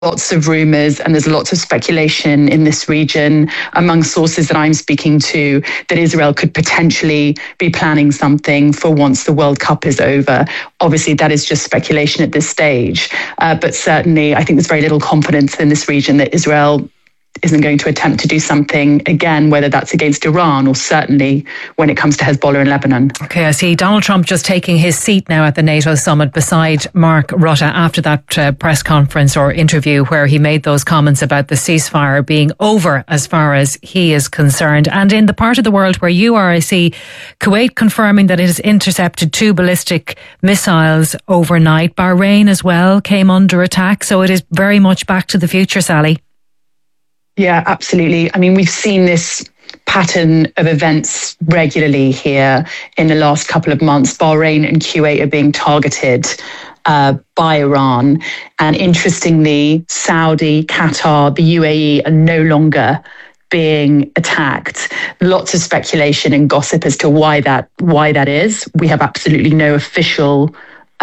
lots of rumours and there's lots of speculation in this region among sources that I'm speaking to that Israel could potentially be planning something for once the World Cup is over. Obviously, that is just speculation at this stage. But certainly, I think there's very little confidence in this region that Israel isn't going to attempt to do something again, whether that's against Iran or certainly when it comes to Hezbollah in Lebanon. Okay, I see Donald Trump just taking his seat now at the NATO summit beside Mark Rutte after that press conference or interview where he made those comments about the ceasefire being over as far as he is concerned. And in the part of the world where you are, I see Kuwait confirming that it has intercepted 2 ballistic missiles overnight. Bahrain as well came under attack. So it is very much back to the future, Sally. Yeah, absolutely. I mean, we've seen this pattern of events regularly here in the last couple of months. Bahrain and Kuwait are being targeted by Iran. And interestingly, Saudi, Qatar, the UAE are no longer being attacked. Lots of speculation and gossip as to why that is. We have absolutely no official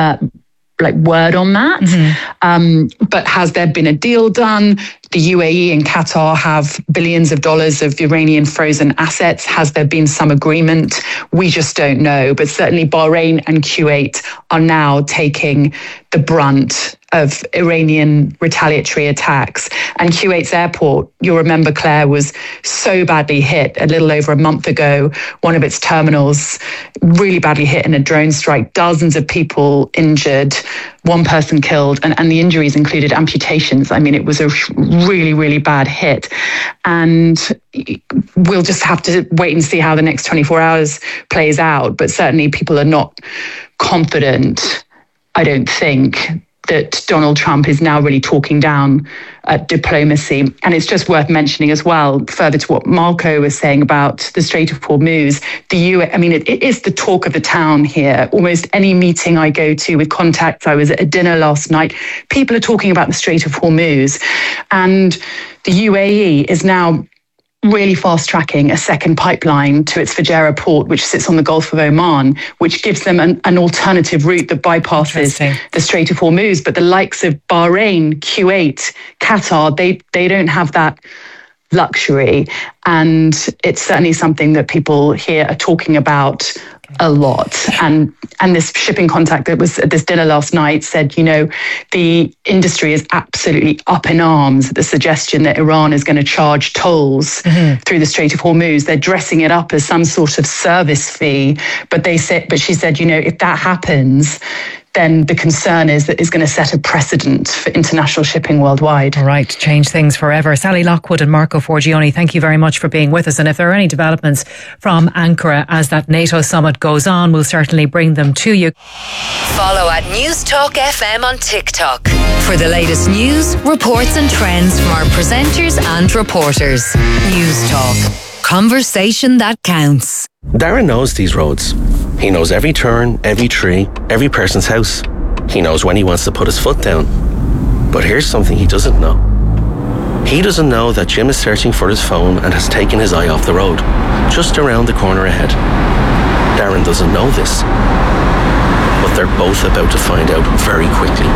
word on that. Mm-hmm. But has there been a deal done? The UAE and Qatar have billions of dollars of Iranian frozen assets. Has there been some agreement? We just don't know. But certainly Bahrain and Kuwait are now taking the brunt of Iranian retaliatory attacks. And Kuwait's airport, you'll remember, Claire, was so badly hit a little over a month ago. One of its terminals really badly hit in a drone strike. Dozens of people injured, 1 person killed, and the injuries included amputations. I mean, it was a really, really bad hit. And we'll just have to wait and see how the next 24 hours plays out. But certainly people are not confident, I don't think, that Donald Trump is now really talking down diplomacy. And it's just worth mentioning as well, further to what Marco was saying about the Strait of Hormuz, it is the talk of the town here. Almost any meeting I go to with contacts, I was at a dinner last night, people are talking about the Strait of Hormuz. And the UAE is now really fast-tracking a second pipeline to its Fujairah port, which sits on the Gulf of Oman, which gives them an alternative route that bypasses the Strait of Hormuz. But the likes of Bahrain, Kuwait, Qatar, they don't have that luxury. And it's certainly something that people here are talking about a lot. And this shipping contact that was at this dinner last night said, the industry is absolutely up in arms at the suggestion that Iran is going to charge tolls through the Strait of Hormuz. They're dressing it up as some sort of service fee. But she said, if that happens, then the concern is that it's going to set a precedent for international shipping worldwide. All right, change things forever. Sally Lockwood and Marco Forgione, thank you very much for being with us. And if there are any developments from Ankara as that NATO summit goes on, we'll certainly bring them to you. Follow at News Talk FM on TikTok for the latest news, reports and trends from our presenters and reporters. News Talk. Conversation that counts. Darren knows these roads. He knows every turn, every tree, every person's house. He knows when he wants to put his foot down. But here's something he doesn't know. He doesn't know that Jim is searching for his phone and has taken his eye off the road, just around the corner ahead. Darren doesn't know this, but they're both about to find out very quickly.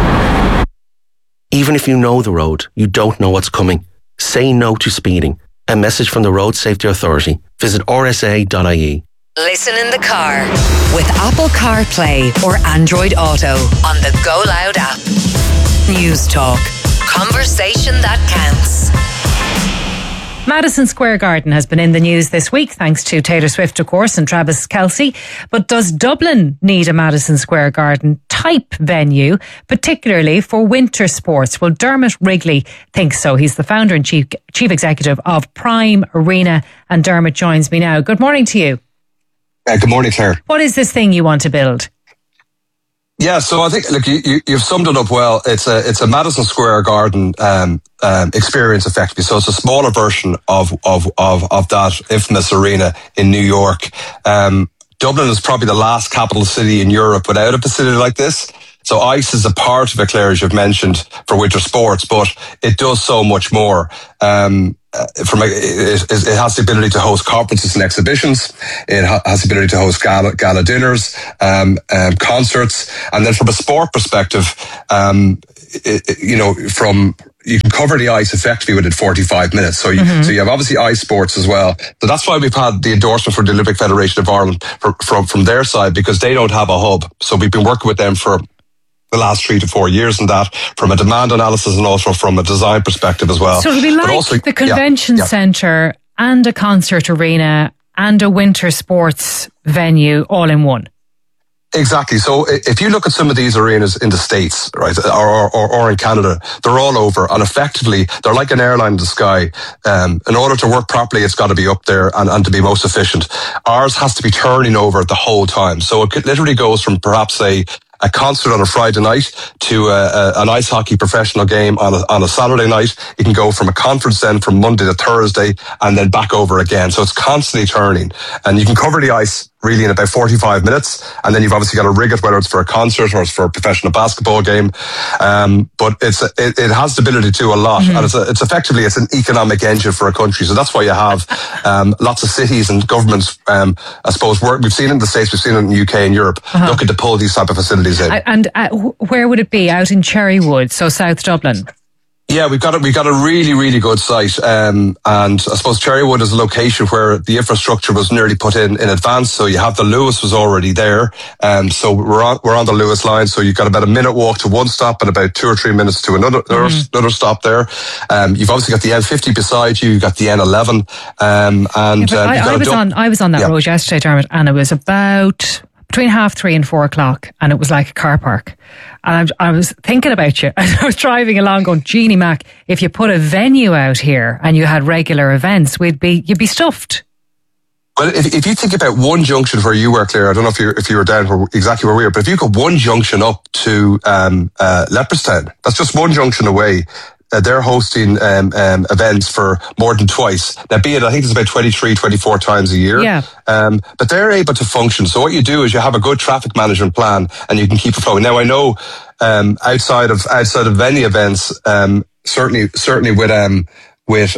Even if you know the road, you don't know what's coming. Say no to speeding. A message from the Road Safety Authority. Visit rsa.ie. Listen in the car with Apple CarPlay or Android Auto on the Go Loud app. News Talk. Conversation that counts. Madison Square Garden has been in the news this week, thanks to Taylor Swift, of course, and Travis Kelce. But does Dublin need a Madison Square Garden type venue, particularly for winter sports? Well, Dermot Wrigley thinks so. He's the founder and chief executive of Prime Arena, and Dermot joins me now. Good morning to you. Good morning, Claire. What is this thing you want to build? Yeah, so I think, look, you've summed it up well. It's a Madison Square Garden experience, effectively. So it's a smaller version of that infamous arena in New York. Dublin is probably the last capital city in Europe without a facility like this. So ice is a part of it, Claire, as you've mentioned, for winter sports, but it does so much more. It has the ability to host conferences and exhibitions. It has the ability to host gala dinners, concerts, and then from a sport perspective, from you can cover the ice effectively within 45 minutes. So you have obviously ice sports as well. So that's why we've had the endorsement for the Olympic Federation of Ireland from their side, because they don't have a hub. So we've been working with them for the last 3 to 4 years in that, from a demand analysis and also from a design perspective as well. So it'll be like the convention centre and a concert arena and a winter sports venue all in one. Exactly. So if you look at some of these arenas in the States, right, or in Canada, they're all over, and effectively they're like an airline in the sky. In order to work properly, it's got to be up there and to be most efficient. Ours has to be turning over the whole time. So it literally goes from perhaps a concert on a Friday night to an ice hockey professional game on a Saturday night. You can go from a conference then from Monday to Thursday and then back over again. So it's constantly turning, and you can cover the ice really in about 45 minutes. And then you've obviously got to rig it, whether it's for a concert or it's for a professional basketball game. But it has the ability to do a lot. And it's effectively an economic engine for a country. So that's why you have lots of cities and governments, I suppose, we've seen it in the States, we've seen it in the UK and Europe, looking to pull these type of facilities in. And where would it be? Out in Cherrywood, so South Dublin? Yeah, we've got a really, really good site. And I suppose Cherrywood is a location where the infrastructure was nearly put in advance. So you have the Lewis was already there. So we're on the Lewis line. So you've got about a minute walk to one stop and about 2 or 3 minutes to another stop there. You've obviously got the N50 beside you. You've got the N11. I was on that road yesterday, Dermot, and it was about between 3:30 and 4 o'clock, and it was like a car park. And I was thinking about you. I was driving along going, Jeannie Mac, if you put a venue out here and you had regular events, you'd be stuffed. Well, if you think about one junction where you were, Claire, I don't know if you were down exactly where we were, but if you go one junction up to Leopardstown, that's just one junction away. They're hosting events for more than twice. Now, be it, I think it's about 23, 24 times a year. Yeah. But they're able to function. So what you do is you have a good traffic management plan and you can keep it flowing. Now, I know outside of any events, certainly with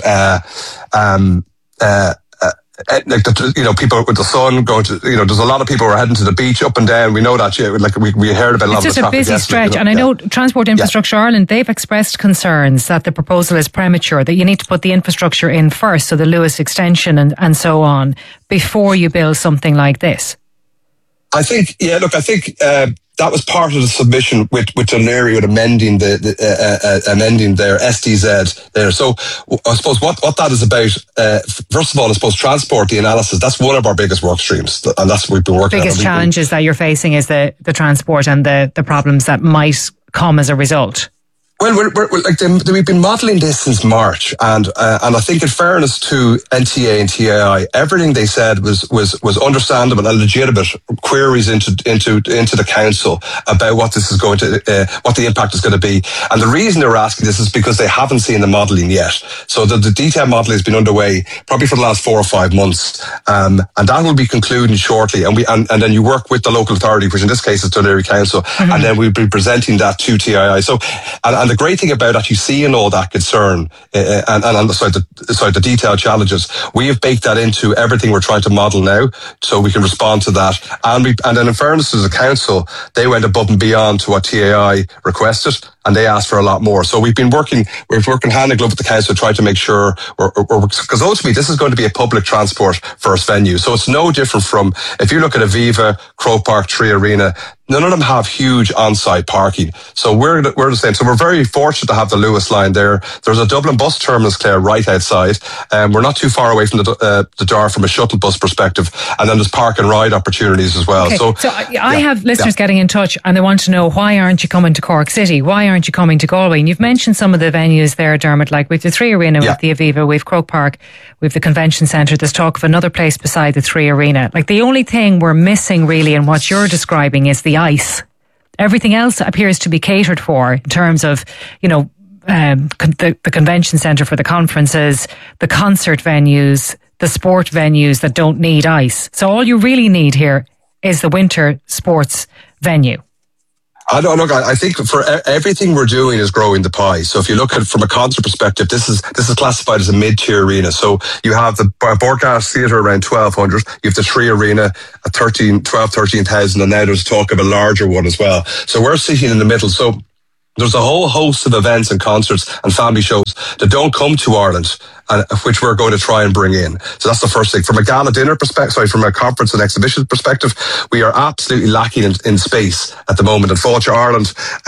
people with the sun going to, there's a lot of people who are heading to the beach up and down. We know that, we heard about a lot of the traffic. It's just a busy stretch. And I know Transport Infrastructure Ireland, they've expressed concerns that the proposal is premature, that you need to put the infrastructure in first, so the Lewis extension and so on, before you build something like this. I think that was part of the submission with Dún Laoghaire, with amending amending their SDZ there. So I suppose what that is about, first of all, I suppose transport, the analysis, that's one of our biggest work streams, and that's what we've been working on. Biggest challenges that you're facing is the transport and the problems that might come as a result. Well, we've been modelling this since March, and I think, in fairness to NTA and TAI, everything they said was understandable and legitimate queries into the council about what this is going to, what the impact is going to be. And the reason they're asking this is because they haven't seen the modelling yet. So the detailed modelling has been underway probably for the last 4 or 5 months, and that will be concluding shortly. And then you work with the local authority, which in this case is Dún Laoghaire Council, and then we'll be presenting that to TAI. So and the great thing about actually seeing all that concern and the detailed challenges, we have baked that into everything we're trying to model now, so we can respond to that. And then, in fairness to the council, they went above and beyond to what TAI requested, and they asked for a lot more. So we're working hand in glove with the council, trying to make sure because ultimately this is going to be a public transport first venue. So it's no different from, if you look at Aviva, Croke Park, Tree Arena, none of them have huge on-site parking. So we're the same. So we're very fortunate to have the Lewis line there. There's a Dublin bus terminus, Claire, right outside. We're not too far away from the door from a shuttle bus perspective. And then there's park and ride opportunities as well. Okay. So I have listeners getting in touch, and they want to know, why aren't you coming to Cork City? Why aren't you coming to Galway? And you've mentioned some of the venues there, Dermot, like with the Tree Arena, with the Aviva, we've Croke Park, we've the Convention Centre. There's talk of another place beside the Tree Arena. Like, the only thing we're missing really in what you're describing is the ice. Everything else appears to be catered for in terms of, the convention centre for the conferences, the concert venues, the sport venues that don't need ice. So all you really need here is the winter sports venue. I think for everything we're doing is growing the pie. So if you look at it from a concert perspective, this is classified as a mid-tier arena. So you have the Borgars Theatre around 1,200. You have the Tree Arena at 13,000, and now there's talk of a larger one as well. So we're sitting in the middle. So There's a whole host of events and concerts and family shows that don't come to Ireland, which we're going to try and bring in. So that's the first thing. From a gala dinner perspective, from a conference and exhibition perspective, we are absolutely lacking in space at the moment. And Fáilte Ireland,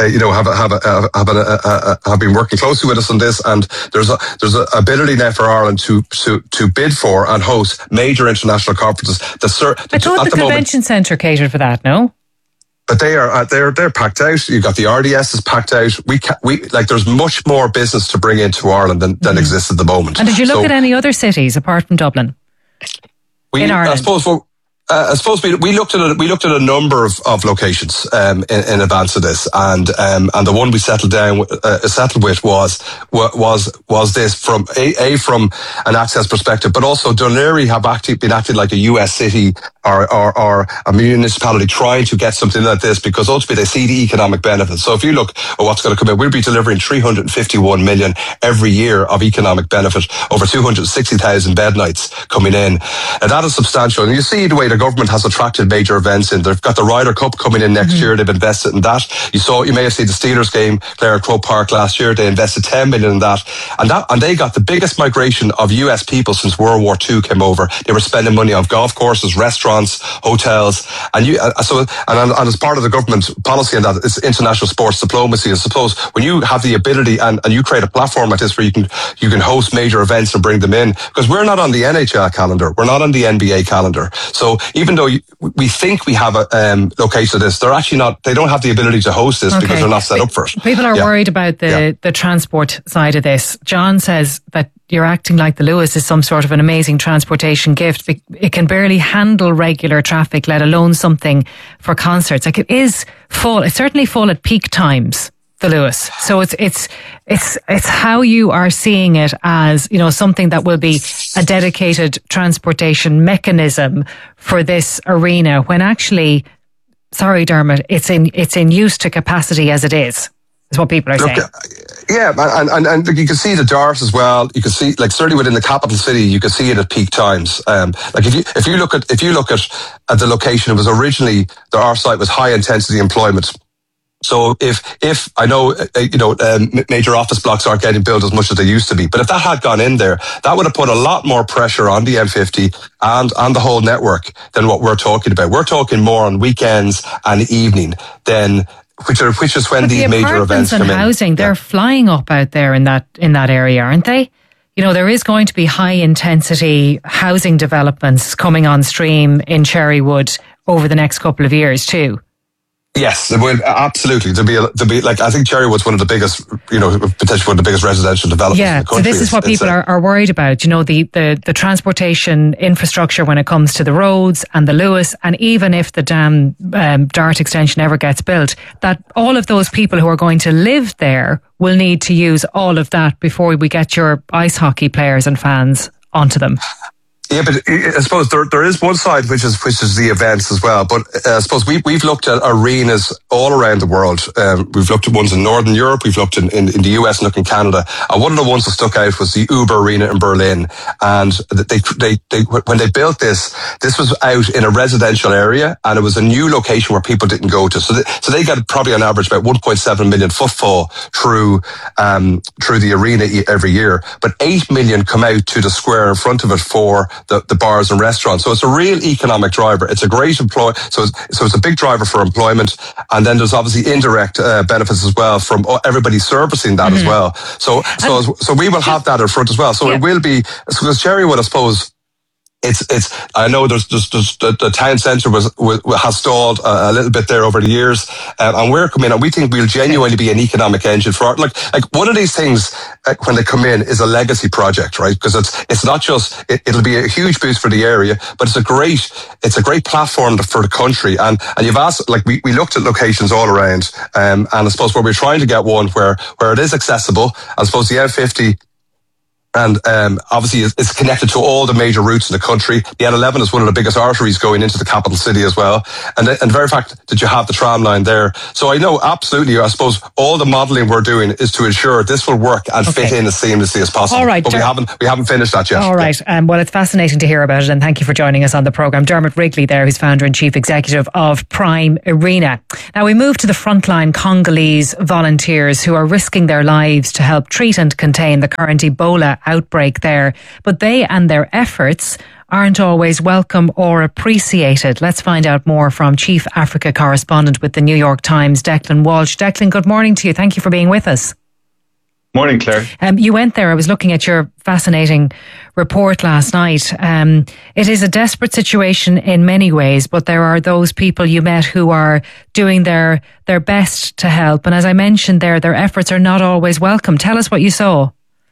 have been working closely with us on this, and there's a ability now for Ireland to bid for and host major international conferences. I thought the convention centre catered for that. No. But they're packed out. You've got the RDS is packed out. There's much more business to bring into Ireland than exists at the moment. And did you look at any other cities apart from Dublin? In Ireland? I suppose we looked at a number of locations in advance of this, and the one we settled with was this from an access perspective, but also Dún Laoghaire have been acting like a US city or a municipality trying to get something like this, because ultimately they see the economic benefits. So if you look at what's going to come in, we'll be delivering 351 million every year of economic benefit, over 260,000 bed nights coming in, and that is substantial. And you see the way the government has attracted major events in. They've got the Ryder Cup coming in next year. They've invested in that. You may have seen the Steelers game, Clare at Croke Park last year. They invested 10 million in that. And they got the biggest migration of US people since World War II came over. They were spending money on golf courses, restaurants, hotels. And as part of the government policy on that, it's international sports diplomacy. I suppose when you have the ability and you create a platform like this where you can host major events and bring them in, because we're not on the NHL calendar. We're not on the NBA calendar. So even though we think we have a location of this, they're actually not. They don't have the ability to host this because they're not set up for it. People are worried about the transport side of this. John says that you're acting like the Luas is some sort of an amazing transportation gift. It can barely handle regular traffic, let alone something for concerts. Like, it is full. It's certainly full at peak times, the Luas. So it's how you are seeing it as, something that will be a dedicated transportation mechanism for this arena, when actually, sorry, Dermot, it's in use to capacity as it is what people are saying. Yeah, and you can see the Dart as well. You can see, certainly within the capital city, you can see it at peak times. If you look at the location, it was originally our site was high intensity employment. So if I know, major office blocks aren't getting built as much as they used to be, but if that had gone in there, that would have put a lot more pressure on the M50 and on the whole network than what we're talking about. We're talking more on weekends and evening than which is when these major events come in. Housing, they're flying up out there in that area, aren't they? There is going to be high intensity housing developments coming on stream in Cherrywood over the next couple of years too. Yes, it will, absolutely. There'll be I think Cherrywood's one of the biggest, potentially one of the biggest residential developments in the country. So this is what people are worried about. The transportation infrastructure when it comes to the roads and the Luas, and even if the Dart extension ever gets built, that all of those people who are going to live there will need to use all of that before we get your ice hockey players and fans onto them. Yeah, but I suppose there is one side which is the events as well. But I suppose we've looked at arenas all around the world. We've looked at ones in Northern Europe. We've looked in the US and looked in Canada. And one of the ones that stuck out was the Uber Arena in Berlin. And they when they built this was out in a residential area, and it was a new location where people didn't go to. So they got probably on average about 1.7 million footfall through the arena every year. But 8 million come out to the square in front of it for the bars and restaurants. So it's a real economic driver. It's a great so it's a big driver for employment. And then there's obviously indirect benefits as well from everybody servicing that as well. So we will have that in front as well. So it will be, because Cherrywood, I suppose, it's. I know there's the town centre has stalled a little bit there over the years, and we're coming in, and we think we'll genuinely be an economic engine for it. Like one of these things when they come in is a legacy project, right? Because it's not just it'll be a huge boost for the area, but it's a great platform for the country. And you've asked, we looked at locations all around, and I suppose where we're trying to get one where it is accessible. I suppose the M50. And obviously it's connected to all the major routes in the country. The N11 is one of the biggest arteries going into the capital city as well. And the very fact that you have the tram line there. So I know absolutely, I suppose all the modelling we're doing is to ensure this will work and fit in as seamlessly as possible. All right. But we haven't finished that yet. All right. Well, it's fascinating to hear about it, and thank you for joining us on the programme. Dermot Wrigley there, who's founder and chief executive of Prime Arena. Now we move to the frontline Congolese volunteers who are risking their lives to help treat and contain the current Ebola outbreak there. But they and their efforts aren't always welcome or appreciated. Let's find out more from Chief Africa Correspondent with the New York Times, Declan Walsh. Declan, good morning to you. Thank you for being with us. Morning, Claire. You went there. I was looking at your fascinating report last night. It is a desperate situation in many ways, but there are those people you met who are doing their best to help. And as I mentioned there, their efforts are not always welcome. Tell us what you saw.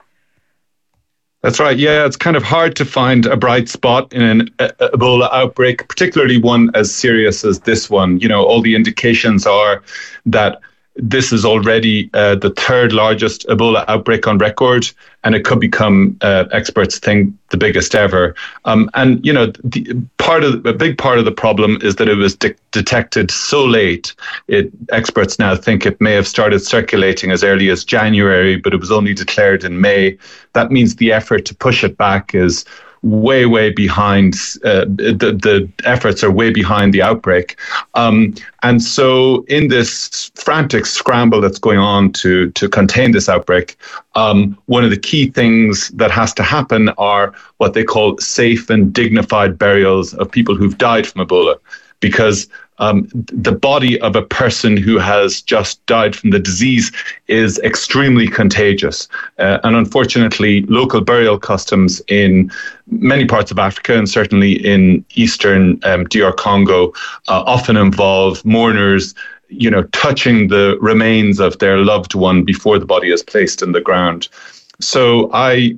That's right. Yeah, it's kind of hard to find a bright spot in an Ebola outbreak, particularly one as serious as this one. You know, all the indications are that this is already the third largest Ebola outbreak on record, and it could become, experts think, the biggest ever. And, you know, a big part of the problem is that it was detected so late. Experts now think it may have started circulating as early as January, but it was only declared in May. That means the effort to push it back is way behind. The efforts are way behind the outbreak. And so in this frantic scramble that's going on to contain this outbreak, one of the key things that has to happen are what they call safe and dignified burials of people who've died from Ebola. Because the body of a person who has just died from the disease is extremely contagious. And unfortunately, local burial customs in many parts of Africa, and certainly in eastern DR Congo, often involve mourners, you know, touching the remains of their loved one before the body is placed in the ground. So I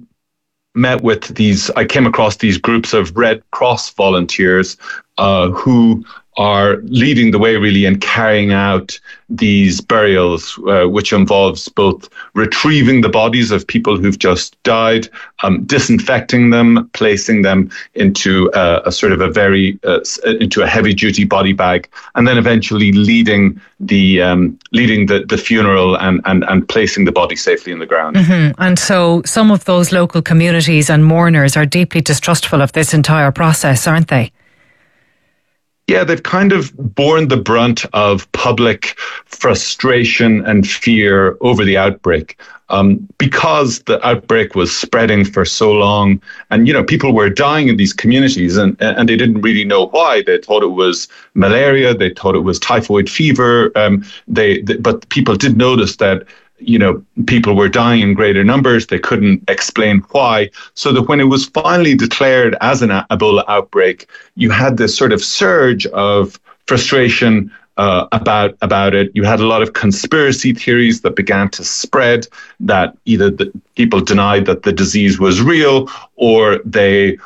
came across these groups of Red Cross volunteers who are leading the way really in carrying out these burials, which involves both retrieving the bodies of people who've just died, disinfecting them, placing them into into a heavy duty body bag, and then eventually leading the funeral and placing the body safely in the ground. Mm-hmm. And so some of those local communities and mourners are deeply distrustful of this entire process, aren't they? Yeah, they've kind of borne the brunt of public frustration and fear over the outbreak, because the outbreak was spreading for so long, and, you know, people were dying in these communities, and they didn't really know why. They thought it was malaria, they thought it was typhoid fever, but people did notice that, you know, people were dying in greater numbers. They couldn't explain why. So that when it was finally declared as an Ebola outbreak, you had this sort of surge of frustration about it. You had a lot of conspiracy theories that began to spread, that either the people denied that the disease was real, or they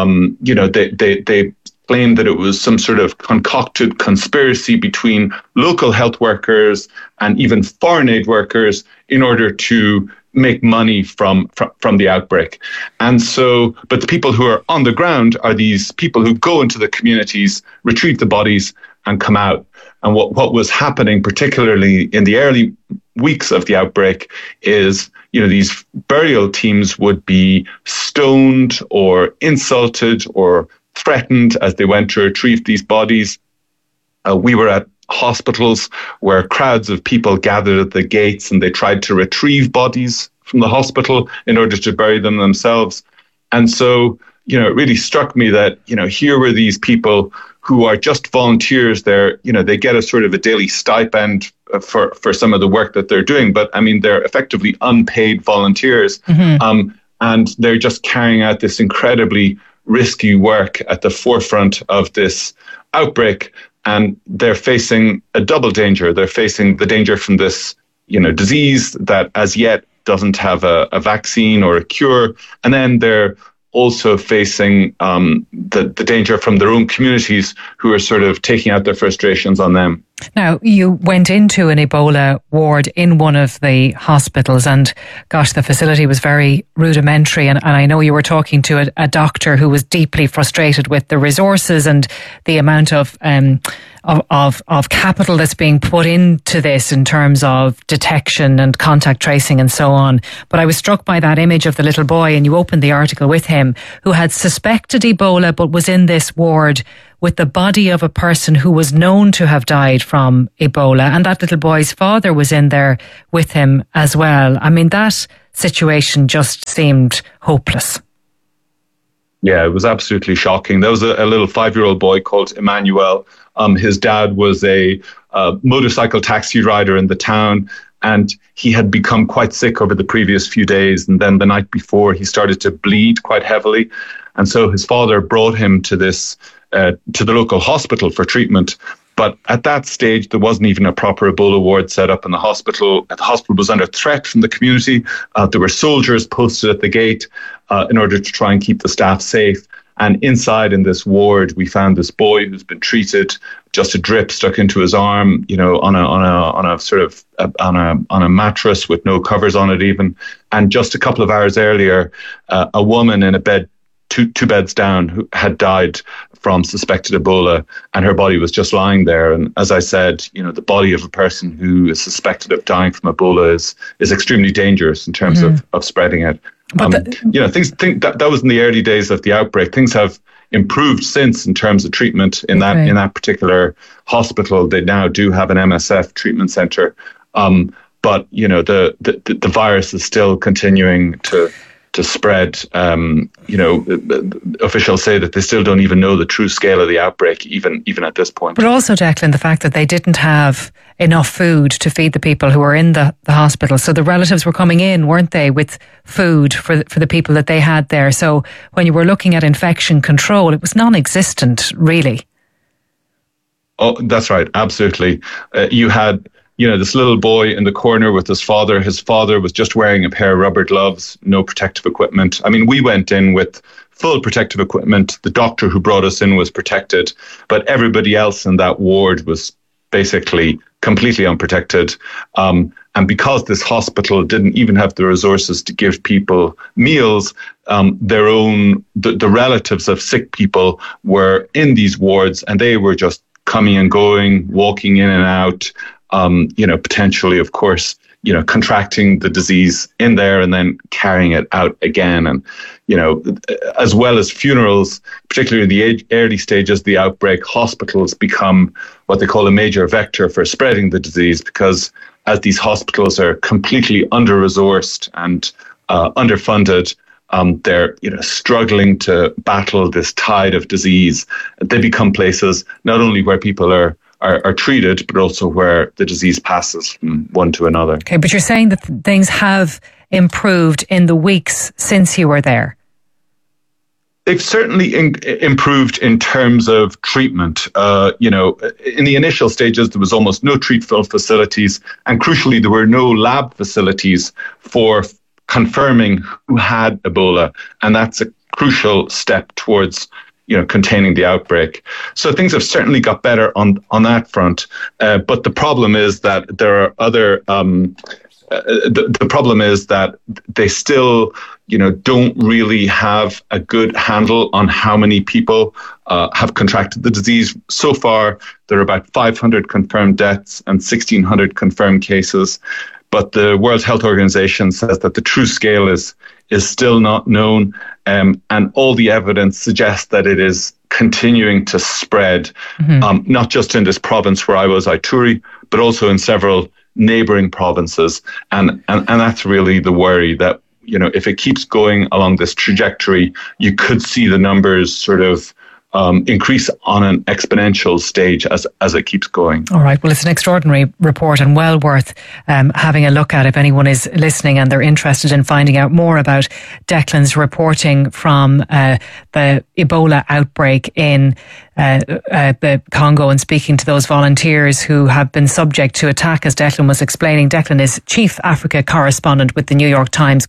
claimed that it was some sort of concocted conspiracy between local health workers and even foreign aid workers in order to make money from the outbreak. And so, but the people who are on the ground are these people who go into the communities, retrieve the bodies, and come out. And what was happening, particularly in the early weeks of the outbreak, is, you know, these burial teams would be stoned or insulted or threatened as they went to retrieve these bodies. We were at hospitals where crowds of people gathered at the gates, and they tried to retrieve bodies from the hospital in order to bury them themselves. And so, you know, it really struck me that, you know, here were these people who are just volunteers. They're, you know, they get a sort of a daily stipend for some of the work that they're doing, but I mean, they're effectively unpaid volunteers. Mm-hmm. And they're just carrying out this incredibly risky work at the forefront of this outbreak, and they're facing a double danger. They're facing the danger from this, you know, disease that as yet doesn't have a vaccine or a cure, and then they're also facing the danger from their own communities who are sort of taking out their frustrations on them. Now, you went into an Ebola ward in one of the hospitals, and gosh, the facility was very rudimentary. And I know you were talking to a doctor who was deeply frustrated with the resources and the amount of capital that's being put into this in terms of detection and contact tracing and so on. But I was struck by that image of the little boy, and you opened the article with him, who had suspected Ebola but was in this ward with the body of a person who was known to have died from Ebola. And that little boy's father was in there with him as well. I mean, that situation just seemed hopeless. Yeah, it was absolutely shocking. There was a little 5-year-old boy called Emmanuel. His dad was a motorcycle taxi rider in the town, and he had become quite sick over the previous few days. And then the night before, he started to bleed quite heavily. And so his father brought him to the local hospital for treatment. But at that stage, there wasn't even a proper Ebola ward set up in the hospital. The hospital was under threat from the community. There were soldiers posted at the gate in order to try and keep the staff safe. And inside in this ward, we found this boy who's been treated, just a drip stuck into his arm, on a mattress with no covers on it even. And just a couple of hours earlier, a woman in a bed, two beds down, who had died from suspected Ebola, and her body was just lying there. And as I said, the body of a person who is suspected of dying from Ebola is extremely dangerous in terms of spreading it. That was in the early days of the outbreak. Things have improved since in terms of treatment in that particular hospital. They now do have an MSF treatment center, but the virus is still continuing to spread. Officials say that they still don't even know the true scale of the outbreak, even at this point. But also, Declan, the fact that they didn't have enough food to feed the people who were in the hospital. So the relatives were coming in, weren't they, with food for the people that they had there. So when you were looking at infection control, it was non-existent, really. Oh, that's right. Absolutely. You had this little boy in the corner with his father. His father was just wearing a pair of rubber gloves, no protective equipment. I mean, we went in with full protective equipment. The doctor who brought us in was protected, but everybody else in that ward was basically completely unprotected. And because this hospital didn't even have the resources to give people meals, the relatives of sick people were in these wards, and they were just coming and going, walking in and out, potentially, of course, contracting the disease in there and then carrying it out again. And, as well as funerals, particularly in the early stages of the outbreak, hospitals become what they call a major vector for spreading the disease, because as these hospitals are completely under-resourced and underfunded, they're struggling to battle this tide of disease. They become places not only where people are treated, but also where the disease passes from one to another. Okay, but you're saying that things have improved in the weeks since you were there. They've certainly improved in terms of treatment. In the initial stages, there was almost no treatment facilities, and crucially, there were no lab facilities for confirming who had Ebola, and that's a crucial step towards containing the outbreak. So things have certainly got better on that front. But the problem is that there are other. The problem is that they still, don't really have a good handle on how many people have contracted the disease. So far, there are about 500 confirmed deaths and 1,600 confirmed cases. But the World Health Organization says that the true scale is still not known, and all the evidence suggests that it is continuing to spread, not just in this province where I was, Ituri, but also in several neighboring provinces. And that's really the worry, that if it keeps going along this trajectory, you could see the numbers sort of increase on an exponential stage as it keeps going. All right. Well, it's an extraordinary report and well worth having a look at if anyone is listening and they're interested in finding out more about Declan's reporting from the Ebola outbreak in the Congo, and speaking to those volunteers who have been subject to attack, as Declan was explaining. Declan is Chief Africa Correspondent with the New York Times.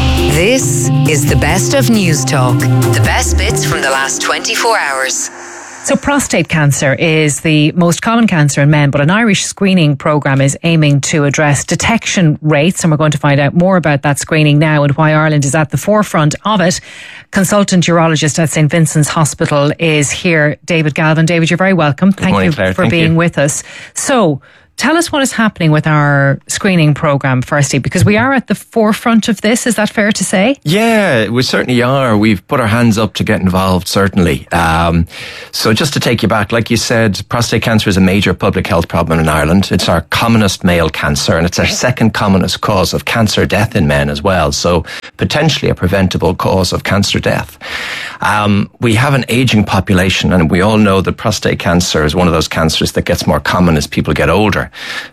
This is the best of News Talk. The best bits from the last 24 hours. So prostate cancer is the most common cancer in men, but an Irish screening programme is aiming to address detection rates, and we're going to find out more about that screening now and why Ireland is at the forefront of it. Consultant urologist at St. Vincent's Hospital is here, David Galvin. David, you're very welcome. Thank you for being with us. So, tell us what is happening with our screening programme firstly, because we are at the forefront of this. Is that fair to say? Yeah, we certainly are. We've put our hands up to get involved, certainly. So just to take you back, like you said, prostate cancer is a major public health problem in Ireland. It's our commonest male cancer, and it's our second commonest cause of cancer death in men as well. So potentially a preventable cause of cancer death. We have an aging population, and we all know that prostate cancer is one of those cancers that gets more common as people get older.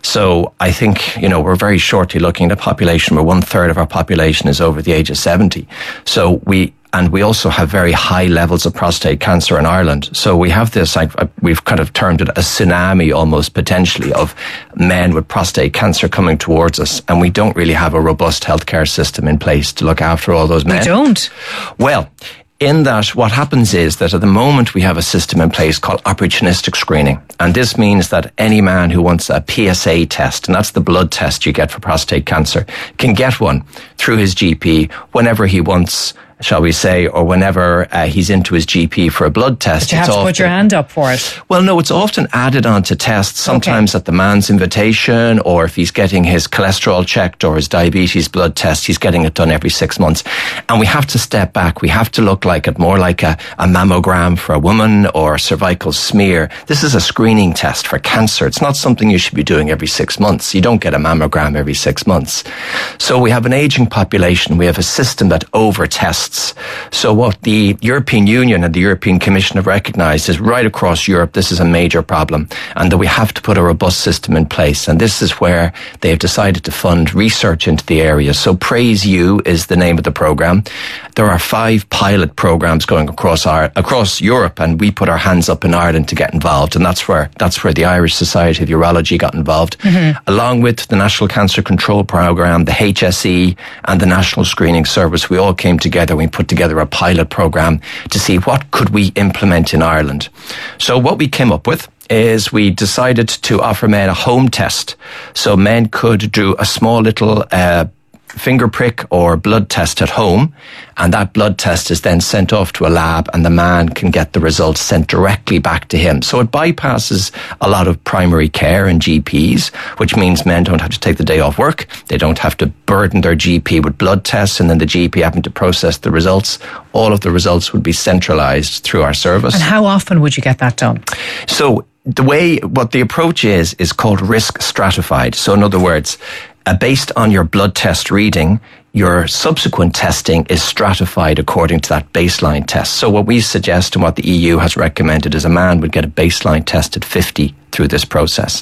So I think, we're very shortly looking at a population where 1/3 of our population is over the age of 70. So we also have very high levels of prostate cancer in Ireland. So we have this, we've kind of termed it a tsunami almost potentially of men with prostate cancer coming towards us. And we don't really have a robust healthcare system in place to look after all those men. We don't? Well, in that, what happens is that at the moment we have a system in place called opportunistic screening. And this means that any man who wants a PSA test, and that's the blood test you get for prostate cancer, can get one through his GP whenever he wants, shall we say, or whenever he's into his GP for a blood test. But you have to put your hand up for it. Well, no, it's often added onto tests, sometimes at the man's invitation, or if he's getting his cholesterol checked or his diabetes blood test, he's getting it done every 6 months. And we have to step back. We have to look like it more like a mammogram for a woman or a cervical smear. This is a screening test for cancer. It's not something you should be doing every 6 months. You don't get a mammogram every 6 months. So we have an aging population. We have a system that over-tests. So what the European Union and the European Commission have recognised is right across Europe, this is a major problem, and that we have to put a robust system in place. And this is where they have decided to fund research into the area. So Praise You is the name of the programme. There are 5 pilot programmes going across Europe, and we put our hands up in Ireland to get involved. And that's where the Irish Society of Urology got involved, along with the National Cancer Control Programme, the HSE, and the National Screening Service. We all came together. We put together a pilot program to see what could we implement in Ireland. So what we came up with is we decided to offer men a home test. So men could do a small little finger prick or blood test at home, and that blood test is then sent off to a lab, and the man can get the results sent directly back to him. So it bypasses a lot of primary care and GPs, which means men don't have to take the day off work. They don't have to burden their GP with blood tests and then the GP having to process the results. All of the results would be centralised through our service. And how often would you get that done? So what the approach is called risk stratified. So in other words, based on your blood test reading, your subsequent testing is stratified according to that baseline test. So what we suggest and what the EU has recommended is a man would get a baseline test at 50 through this process.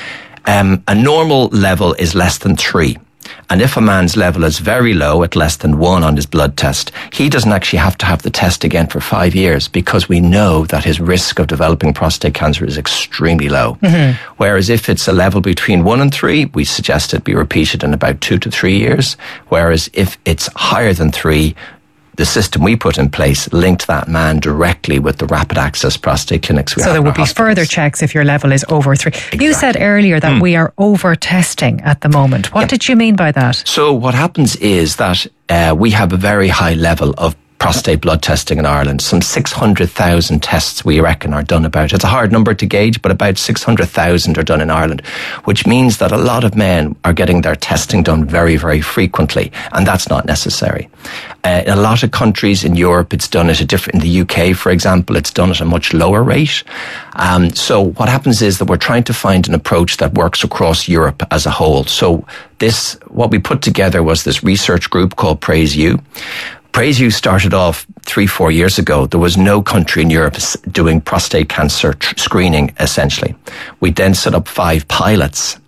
A normal level is less than 3. And if a man's level is very low at less than 1 on his blood test, he doesn't actually have to have the test again for 5 years, because we know that his risk of developing prostate cancer is extremely low. Whereas if it's a level between 1 and 3, we suggest it be repeated in about 2 to 3 years. Whereas if it's higher than 3, the system we put in place linked that man directly with the rapid access prostate clinics. So there would be further checks if your level is over 3. Exactly. You said earlier that we are over testing at the moment. What did you mean by that? So what happens is that we have a very high level of prostate blood testing in Ireland. Some 600,000 tests, we reckon, are done about. It's a hard number to gauge, but about 600,000 are done in Ireland, which means that a lot of men are getting their testing done very, very frequently, and that's not necessary. In a lot of countries in Europe, it's done at in the UK, for example, it's done at a much lower rate. So what happens is that we're trying to find an approach that works across Europe as a whole. So what we put together was this research group called Praise You. Praise You started off 3-4 years ago. There was no country in Europe doing prostate cancer screening, essentially. We then set up 5 pilots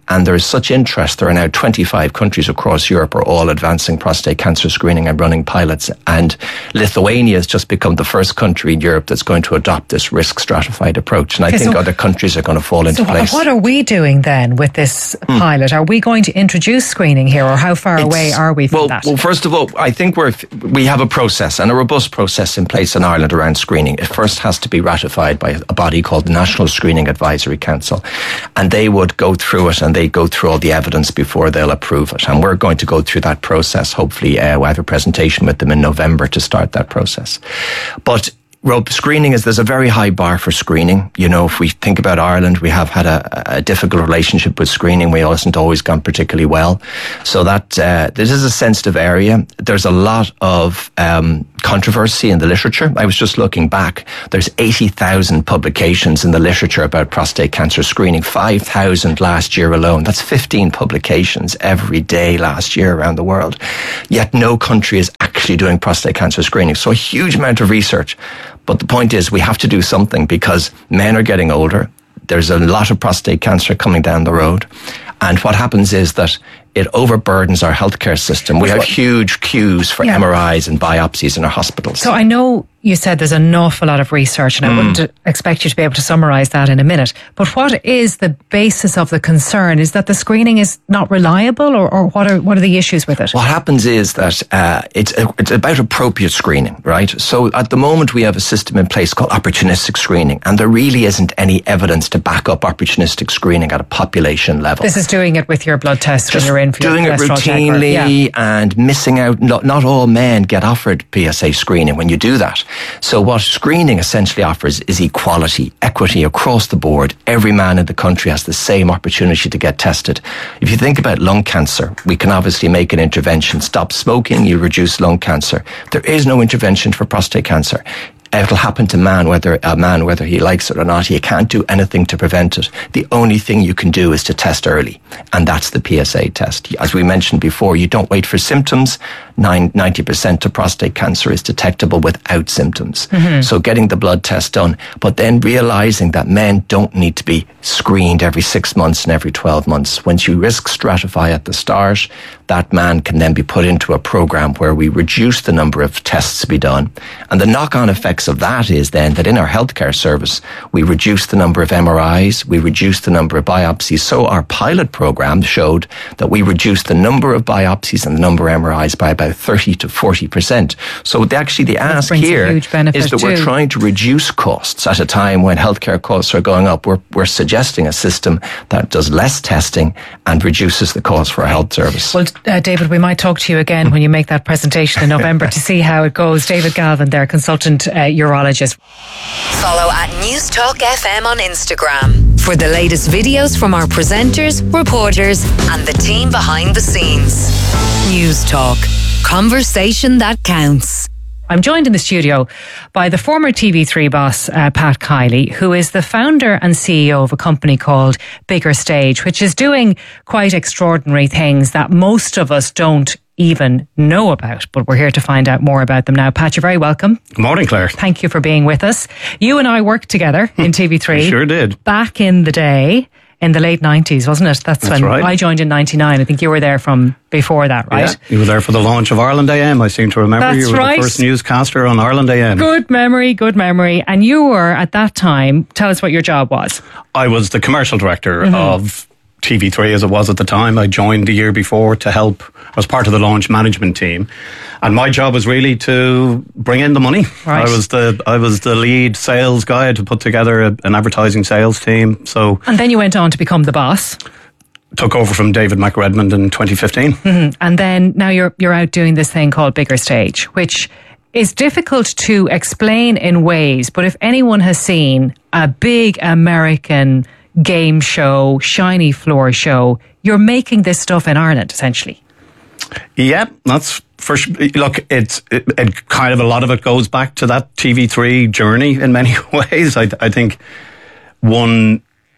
And there is such interest. There are now 25 countries across Europe are all advancing prostate cancer screening and running pilots. And Lithuania has just become the first country in Europe that's going to adopt this risk stratified approach. And I think other countries are going to fall into place. What are we doing then with this pilot? Are we going to introduce screening here, or how far away are we from that? Well, first of all, I think we have a process and a robust process in place in Ireland around screening. It first has to be ratified by a body called the National Screening Advisory Council. And they would go through it, and they go through all the evidence before they'll approve it. And we're going to go through that process. Hopefully, we'll have a presentation with them in November to start that process. But screening there's a very high bar for screening. You know, if we think about Ireland, we have had a difficult relationship with screening. We hasn't always gone particularly well. So that, this is a sensitive area. There's a lot of, controversy in the literature. I was just looking back. There's 80,000 publications in the literature about prostate cancer screening. 5,000 last year alone. That's 15 publications every day last year around the world. Yet no country is actually doing prostate cancer screening. So a huge amount of research. But the point is we have to do something because men are getting older. There's a lot of prostate cancer coming down the road. And what happens is that it overburdens our healthcare system. We have huge queues for MRIs and biopsies in our hospitals. So I know you said there's an awful lot of research, and I wouldn't expect you to be able to summarise that in a minute. But what is the basis of the concern? Is that the screening is not reliable, or what are the issues with it? What happens is that it's about appropriate screening, right? So at the moment we have a system in place called opportunistic screening, and there really isn't any evidence to back up opportunistic screening at a population level. This is doing it with your blood test when you're in for doing your it cholesterol routinely and missing out. Not all men get offered PSA screening when you do that. So what screening essentially offers is equality, equity across the board. Every man in the country has the same opportunity to get tested. If you think about lung cancer, we can obviously make an intervention. Stop smoking, you reduce lung cancer. There is no intervention for prostate cancer. It'll happen to a man whether he likes it or not. You can't do anything to prevent it. The only thing you can do is to test early, and that's the PSA test. As we mentioned before, you don't wait for symptoms. 90% of prostate cancer is detectable without symptoms. Mm-hmm. So getting the blood test done, but then realizing that men don't need to be screened every 6 months and every 12 months. Once you risk stratify at the start, that man can then be put into a program where we reduce the number of tests to be done. And the knock-on effects of that is then that in our healthcare service, we reduce the number of MRIs, we reduce the number of biopsies. So our pilot program showed that we reduced the number of biopsies and the number of MRIs by about 30 to 40%. So the ask here is that we're trying to reduce costs at a time when healthcare costs are going up. We're suggesting a system that does less testing and reduces the cost for a health service. Well, David, we might talk to you again when you make that presentation in November to see how it goes. David Galvin there, consultant urologist. Follow at News Talk FM on Instagram for the latest videos from our presenters, reporters and the team behind the scenes. News Talk. Conversation that counts. I'm joined in the studio by the former TV3 boss, Pat Kiley, who is the founder and CEO of a company called Bigger Stage, which is doing quite extraordinary things that most of us don't even know about, but we're here to find out more about them now. Pat, you're very welcome. Good morning, Claire. Thank you for being with us. You and I worked together in TV3. We sure did. Back in the day. In the late 90s, wasn't it? That's when right. I joined in 99. I think you were there from before that, right? Yeah, you were there for the launch of Ireland AM. I seem to remember. That's you were right. The first newscaster on Ireland AM. Good memory. And you were, at that time, tell us what your job was. I was the commercial director of TV3 as it was at the time. I joined the year before to help. I was part of the launch management team. And my job was really to bring in the money. Right. I was the lead sales guy to put together an advertising sales team. And then you went on to become the boss. Took over from David McRedmond in 2015. Mm-hmm. And then now you're out doing this thing called Bigger Stage, which is difficult to explain in ways. But if anyone has seen a big American game show, shiny floor show, you're making this stuff in Ireland, essentially. Yeah, that's for sure. Look, it kind of a lot of it goes back to that TV3 journey in many ways. I think one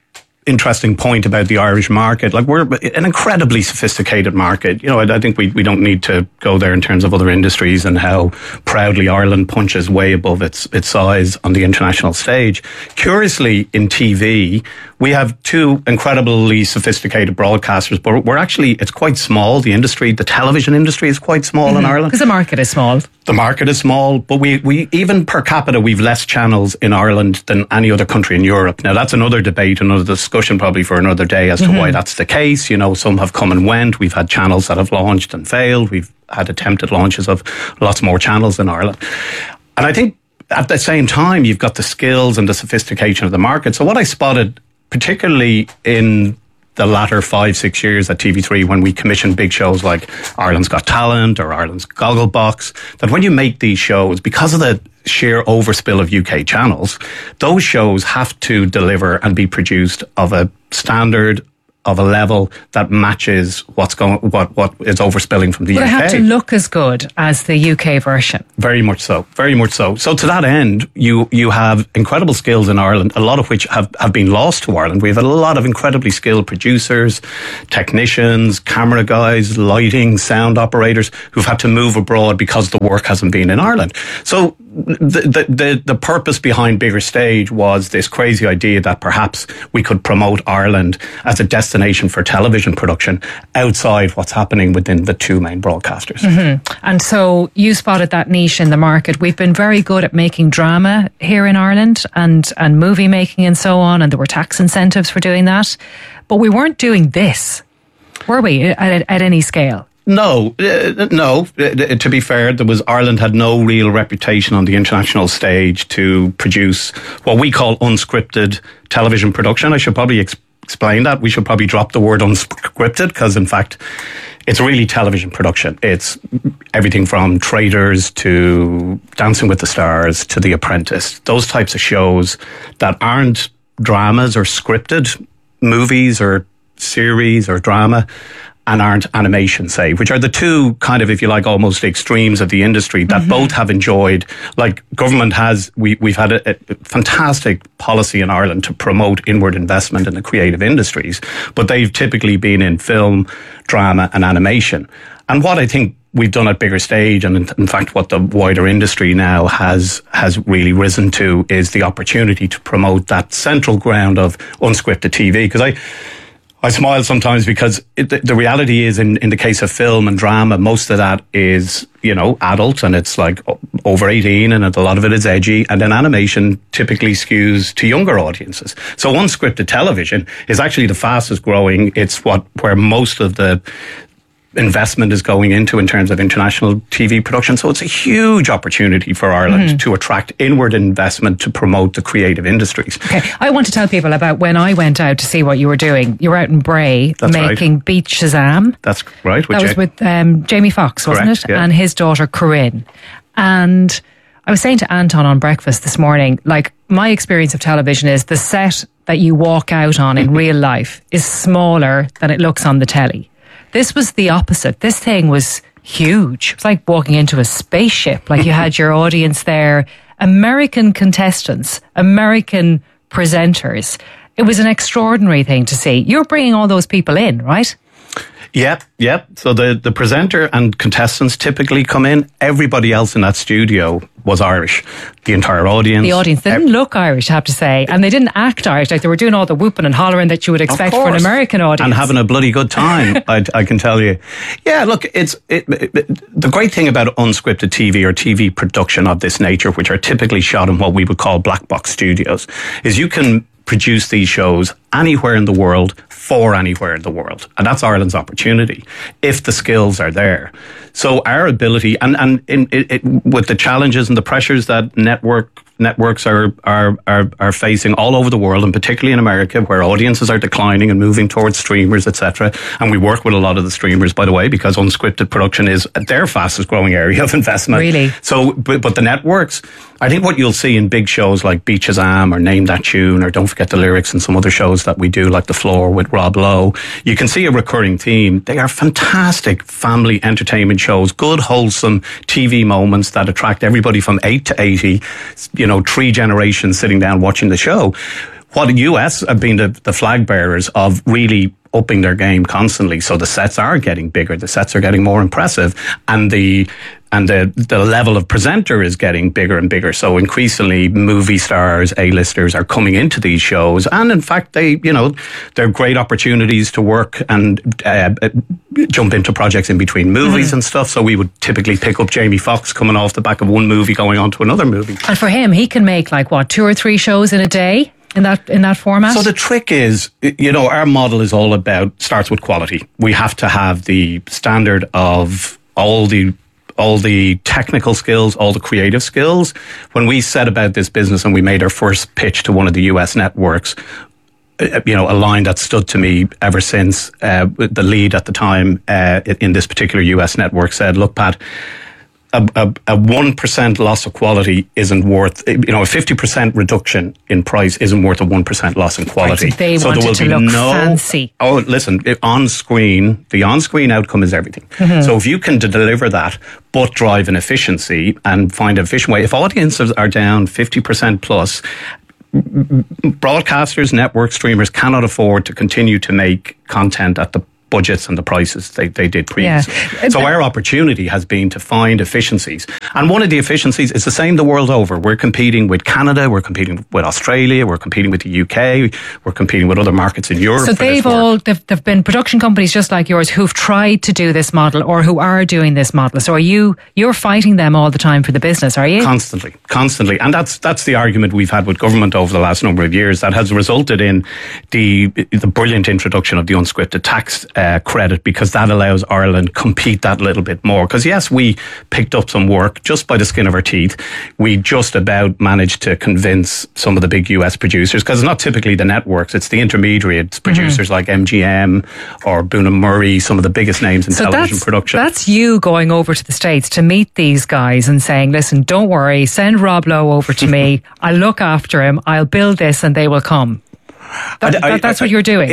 interesting point about the Irish market. Like, we're an incredibly sophisticated market. You know, I think we don't need to go there in terms of other industries and how proudly Ireland punches way above its size on the international stage. Curiously, in TV, we have two incredibly sophisticated broadcasters, but it's quite small. The industry, the television industry is quite small in Ireland. Because the market is small. The market is small, but we even per capita, we've less channels in Ireland than any other country in Europe. Now, that's another debate, another discussion probably for another day as to why that's the case. You know, some have come and went. We've had channels that have launched and failed. We've had attempted launches of lots more channels in Ireland. And I think at the same time, you've got the skills and the sophistication of the market. So what I spotted, particularly in the latter 5-6 years at TV3, when we commissioned big shows like Ireland's Got Talent or Ireland's Gogglebox, that when you make these shows, because of the sheer overspill of UK channels, those shows have to deliver and be produced of a standard, of a level that matches what is overspilling from the UK. But it have to look as good as the UK version. Very much so. Very much so. So to that end, you have incredible skills in Ireland, a lot of which have been lost to Ireland. We have a lot of incredibly skilled producers, technicians, camera guys, lighting, sound operators who've had to move abroad because the work hasn't been in Ireland. So the purpose behind Bigger Stage was this crazy idea that perhaps we could promote Ireland as a destination for television production outside what's happening within the two main broadcasters. And so you spotted that niche in the market. We've been very good at making drama here in Ireland and movie making and so on, and there were tax incentives for doing that. But we weren't doing this, were we, at any scale? No. To be fair, Ireland had no real reputation on the international stage to produce what we call unscripted television production. I should probably explain that. We should probably drop the word unscripted, because in fact, it's really television production. It's everything from Traitors to Dancing with the Stars to The Apprentice. Those types of shows that aren't dramas or scripted movies or series or drama, and aren't animation, say, which are the two kind of, if you like, almost extremes of the industry that both have enjoyed. Like, government has, we've had a fantastic policy in Ireland to promote inward investment in the creative industries, but they've typically been in film, drama and animation. And what I think we've done at Bigger Stage, and in fact what the wider industry now has really risen to, is the opportunity to promote that central ground of unscripted TV. Because I smile sometimes because the reality is, in the case of film and drama, most of that is, you know, adult, and it's like over 18, and a lot of it is edgy. And then animation typically skews to younger audiences. So unscripted television is actually the fastest growing. It's where most of the investment is going into in terms of international TV production. So it's a huge opportunity for Ireland to attract inward investment to promote the creative industries. Okay, I want to tell people about when I went out to see what you were doing. You were out in Bray making Beat Shazam. That's right. That was with Jamie Foxx, wasn't it? Yeah. And his daughter Corinne. And I was saying to Anton on breakfast this morning, like, my experience of television is the set that you walk out on in real life is smaller than it looks on the telly. This was the opposite. This thing was huge. It was like walking into a spaceship. Like, you had your audience there, American contestants, American presenters. It was an extraordinary thing to see. You're bringing all those people in, right? Yep. So the presenter and contestants typically come in. Everybody else in that studio was Irish. The entire audience. The audience didn't look Irish, I have to say. And they didn't act Irish. Like, they were doing all the whooping and hollering that you would expect for an American audience. And having a bloody good time, I can tell you. Yeah, look, the great thing about unscripted TV or TV production of this nature, which are typically shot in what we would call black box studios, is you can produce these shows anywhere in the world for anywhere in the world. And that's Ireland's opportunity, if the skills are there. So our ability, and with the challenges and the pressures that networks are facing all over the world, and particularly in America, where audiences are declining and moving towards streamers, etc. And we work with a lot of the streamers, by the way, because unscripted production is their fastest growing area of investment. Really? So, but the networks, I think what you'll see in big shows like Beat Shazam or Name That Tune, or Don't Forget the Lyrics, and some other shows that we do, like The Floor with Rob Lowe, you can see a recurring theme. They are fantastic family entertainment shows, good, wholesome TV moments that attract everybody from 8 to 80, 3 generations sitting down watching the show. what the US have been the flag bearers of really upping their game constantly. So the sets are getting bigger, the sets are getting more impressive, and the level of presenter is getting bigger and bigger. So increasingly movie stars, A-listers are coming into these shows. And in fact, they're great opportunities to work and jump into projects in between movies and stuff. So we would typically pick up Jamie Foxx coming off the back of one movie going on to another movie. And for him, he can make 2 or 3 shows in a day? In that format? So the trick is, our model is all about, starts with quality. We have to have the standard of all the technical skills, all the creative skills. When we set about this business and we made our first pitch to one of the US networks, a line that stood to me ever since, the lead at the time in this particular US network said, "Look, Pat, a 1% loss of quality isn't worth, a 50% reduction in price isn't worth a 1% loss in quality." Right, so they wanted to look fancy. Oh, listen, the on-screen outcome is everything. So if you can deliver that, but drive an efficiency and find an efficient way, if audiences are down 50% plus, broadcasters, network streamers cannot afford to continue to make content at the budgets and the prices they did previously. Yeah. So our opportunity has been to find efficiencies. And one of the efficiencies is the same the world over. We're competing with Canada, we're competing with Australia, we're competing with the UK, we're competing with other markets in Europe. So they've been production companies just like yours who've tried to do this model or who are doing this model. So you're fighting them all the time for the business, are you? Constantly. And that's the argument we've had with government over the last number of years that has resulted in the brilliant introduction of the unscripted tax credit, because that allows Ireland compete that little bit more. Because yes, we picked up some work just by the skin of our teeth. We just about managed to convince some of the big US producers, because it's not typically the networks, it's the intermediary. It's producers like MGM or Boone & Murray, some of the biggest names in television production. That's you going over to the States to meet these guys and saying, listen, don't worry, send Rob Lowe over to me. I'll look after him. I'll build this and they will come. That's what you're doing.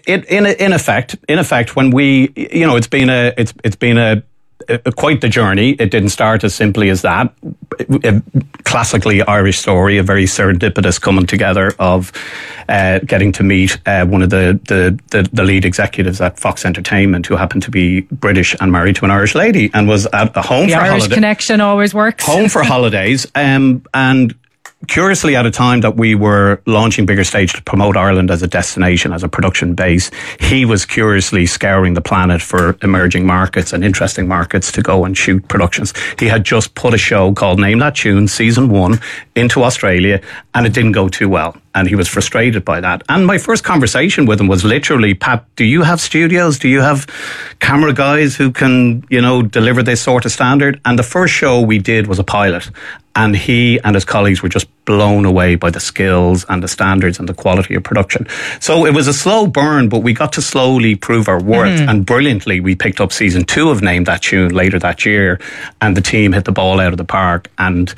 In effect, when we, it's been a quite the journey. It didn't start as simply as that. A classically Irish story, a very serendipitous coming together of getting to meet one of the lead executives at Fox Entertainment, who happened to be British and married to an Irish lady, and was at a home for holidays. The Irish connection always works. Home for holidays, and curiously, at a time that we were launching Bigger Stage to promote Ireland as a destination, as a production base, he was curiously scouring the planet for emerging markets and interesting markets to go and shoot productions. He had just put a show called Name That Tune, season 1, into Australia, and it didn't go too well. And he was frustrated by that. And my first conversation with him was literally, Pat, do you have studios? Do you have camera guys who can, deliver this sort of standard? And the first show we did was a pilot. And he and his colleagues were just blown away by the skills and the standards and the quality of production. So it was a slow burn, but we got to slowly prove our worth. And brilliantly, we picked up season 2 of Name That Tune later that year. And the team hit the ball out of the park. And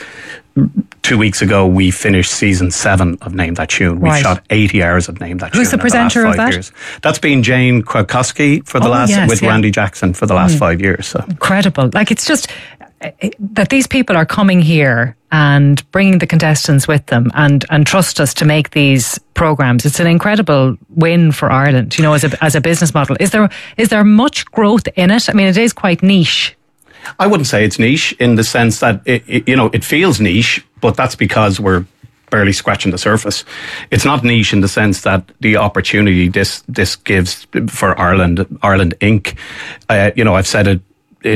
2 weeks ago, we finished season 7 of Name That Tune. We shot 80 hours of Name That Tune. Who's the presenter of that? Years. That's been Jane Krakowski for the Randy Jackson for the last 5 years. So. Incredible. It's just that these people are coming here and bringing the contestants with them and trust us to make these programs. It's an incredible win for Ireland, as a business model. Is there much growth in it? I mean, it is quite niche. I wouldn't say it's niche in the sense that it feels niche, but that's because we're barely scratching the surface. It's not niche in the sense that the opportunity this gives for Ireland Inc. I've said it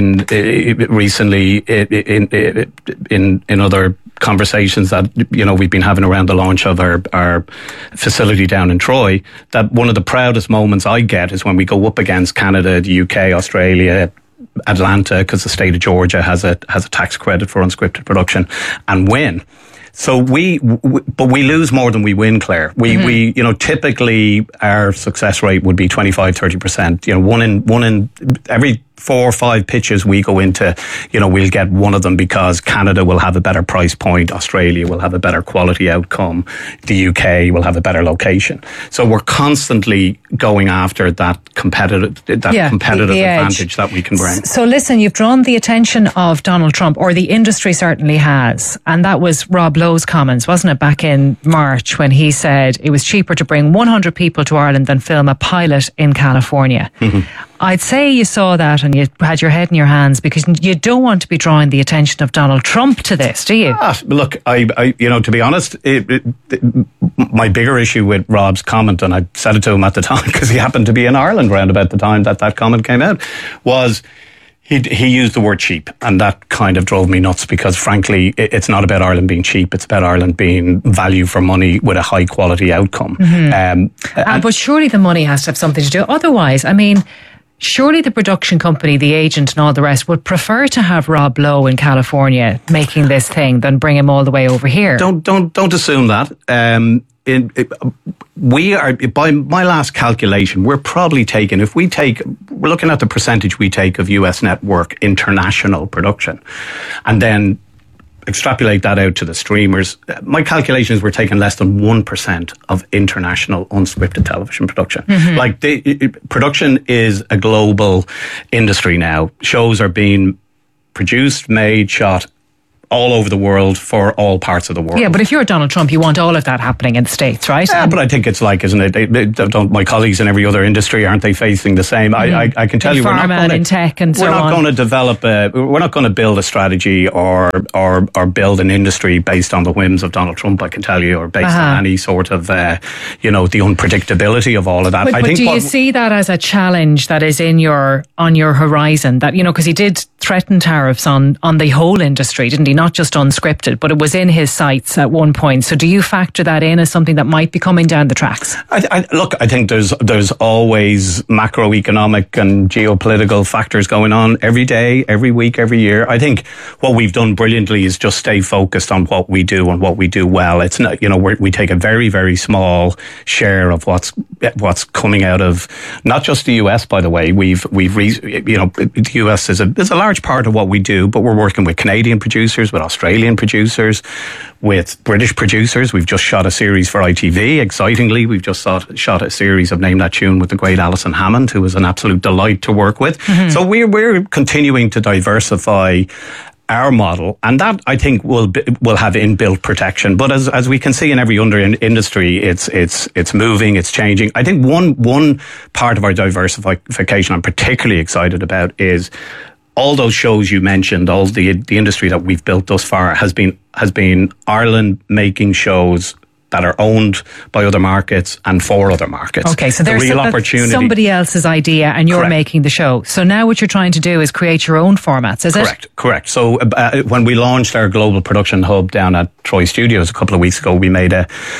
recently in other conversations that we've been having around the launch of our facility down in Troy, that one of the proudest moments I get is when we go up against Canada, the UK, Australia, Atlanta, because the state of Georgia has a tax credit for unscripted production, and win. So but we lose more than we win, Claire. We typically our success rate would be 25-30%. One in every 4 or 5 pitches we go into, we'll get one of them because Canada will have a better price point, Australia will have a better quality outcome, the UK will have a better location. So we're constantly going after that competitive advantage that we can bring. So listen, you've drawn the attention of Donald Trump, or the industry certainly has, and that was Rob Lowe's comments, wasn't it, back in March, when he said it was cheaper to bring 100 people to Ireland than film a pilot in California. Mm-hmm. I'd say you saw that and you had your head in your hands, because you don't want to be drawing the attention of Donald Trump to this, do you? Look, I to be honest, my bigger issue with Rob's comment, and I said it to him at the time because he happened to be in Ireland around about the time that comment came out, was he used the word cheap, and that kind of drove me nuts, because frankly, it's not about Ireland being cheap, it's about Ireland being value for money with a high quality outcome. Mm-hmm. But surely the money has to have something to do. Otherwise, I mean, surely the production company, the agent and all the rest would prefer to have Rob Lowe in California making this thing than bring him all the way over here. Don't assume that. We are, by my last calculation, we're probably taking, we're looking at the percentage we take of US network international production, and then extrapolate that out to the streamers. My calculation is we're taking less than 1% of international unscripted television production. Mm-hmm. Production is a global industry now. Shows are being produced, made, shot all over the world for all parts of the world. Yeah, but if you're Donald Trump, you want all of that happening in the States, right? Yeah, but I think it's like, isn't it? My colleagues in every other industry, aren't they facing the same? I can tell you, we're not going to, in tech and so on. We're not going to develop we're not going to build a strategy or build an industry based on the whims of Donald Trump, I can tell you, or based on any sort of, the unpredictability of all of that. But do you see that as a challenge that is on your horizon? That, because he did threaten tariffs on the whole industry, didn't he? Not just unscripted, but it was in his sights at one point. So do you factor that in as something that might be coming down the tracks? I think there's always macroeconomic and geopolitical factors going on every day, every week, every year. I think what we've done brilliantly is just stay focused on what we do and what we do well. It's not, we take a very, very small share of what's coming out of not just the US, by the way. The US is a large part of what we do, but we're working with Canadian producers, with Australian producers, with British producers. We've just shot a series for ITV. Excitingly, we've just shot a series of Name That Tune with the great Alison Hammond, who was an absolute delight to work with. Mm-hmm. So we're continuing to diversify our model, and that, I think, will have inbuilt protection. But as we can see in every other industry, it's moving, it's changing. I think one part of our diversification I'm particularly excited about is all those shows you mentioned, all the industry that we've built thus far has been Ireland making shows that are owned by other markets and for other markets. Okay, so there's somebody else's idea and you're making the show. So now what you're trying to do is create your own formats, is it? Correct. So when we launched our global production hub down at Troy Studios a couple of weeks ago, we made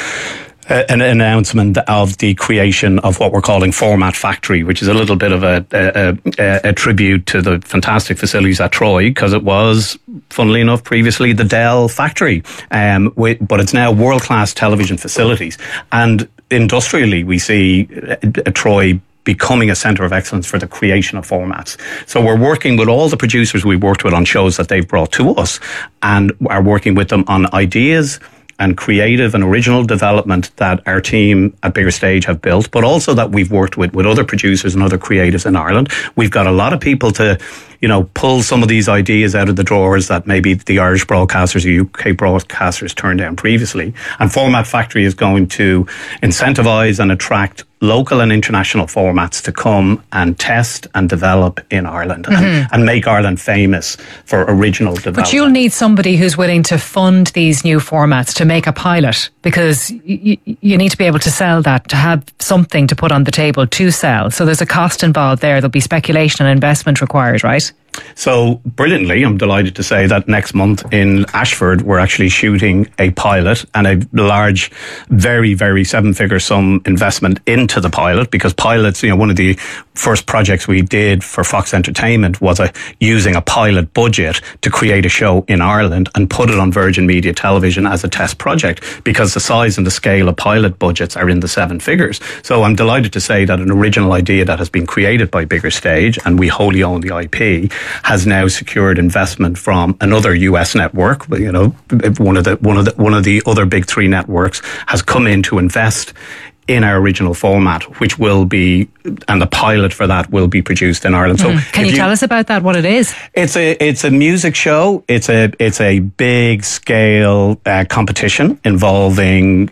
an announcement of the creation of what we're calling Format Factory, which is a little bit of a tribute to the fantastic facilities at Troy, because it was, funnily enough, previously the Dell factory, but it's now world-class television facilities. And industrially, we see Troy becoming a centre of excellence for the creation of formats. So we're working with all the producers we've worked with on shows that they've brought to us, and are working with them on ideas and creative and original development that our team at Bigger Stage have built, but also that we've worked with other producers and other creatives in Ireland. We've got a lot of people to, pull some of these ideas out of the drawers that maybe the Irish broadcasters or UK broadcasters turned down previously. And Format Factory is going to incentivise and attract local and international formats to come and test and develop in Ireland, and make Ireland famous for original development. But you'll need somebody who's willing to fund these new formats to make a pilot, because you need to be able to sell that, to have something to put on the table to sell. So there's a cost involved there. There'll be speculation and investment required, right? So brilliantly, I'm delighted to say that next month in Ashford, we're actually shooting a pilot and a large, very, very seven-figure sum investment into the pilot, because pilots, one of the first projects we did for Fox Entertainment was using a pilot budget to create a show in Ireland and put it on Virgin Media Television as a test project, because the size and the scale of pilot budgets are in the seven figures. So I'm delighted to say that an original idea that has been created by Bigger Stage, and we wholly own the IP, has now secured investment from another US network. One of the other big three networks has come in to invest in our original format, which will be, and the pilot for that will be produced in Ireland. So, can you tell us about that? What it is? It's a music show. It's a big scale competition involving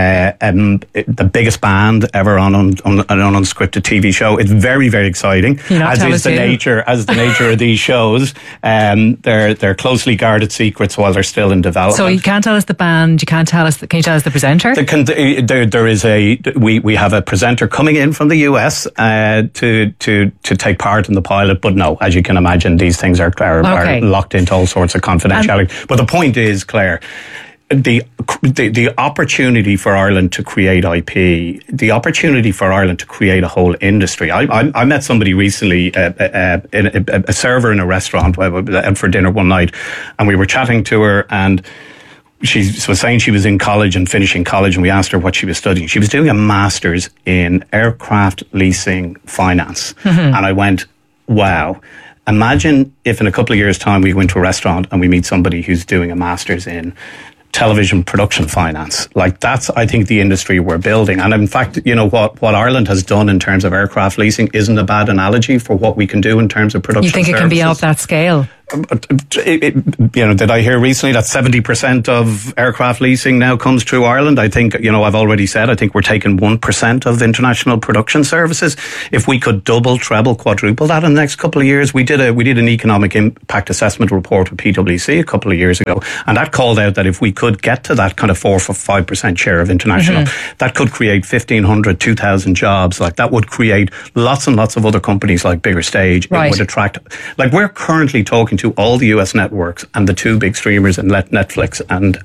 the biggest band ever on an unscripted TV show. It's very, very exciting. As is the nature of these shows. They're closely guarded secrets while they're still in development. So you can't tell us the band. You can't tell us. Can you tell us the presenter? There is we have a presenter coming in from the US to take part in the pilot, but no, as you can imagine, these things are locked into all sorts of confidentiality. But the point is, Claire, the opportunity for Ireland to create IP, the opportunity for Ireland to create a whole industry. I met somebody recently, a server in a restaurant, out for dinner one night, and we were chatting to her, and she was saying she was in college and finishing college, and we asked her what she was studying. She was doing a master's in aircraft leasing finance. Mm-hmm. And I went, wow. Imagine if in a couple of years' time we go into a restaurant and we meet somebody who's doing a master's in television production finance. Like, that's, I think, the industry we're building. And in fact, what Ireland has done in terms of aircraft leasing isn't a bad analogy for what we can do in terms of production. You think services. It can be of that scale? Did I hear recently that 70% of aircraft leasing now comes through Ireland? I think, I've already said, I think we're taking 1% of international production services. If we could double, treble, quadruple that in the next couple of years, we did an economic impact assessment report with PwC a couple of years ago, and that called out that if we could get to that kind of 4 or 5% share of international, that could create 1,500, 2,000 jobs. Like, that would create lots and lots of other companies like Bigger Stage. Right. It would attract, like, we're currently talking to all the US networks and the two big streamers in Netflix and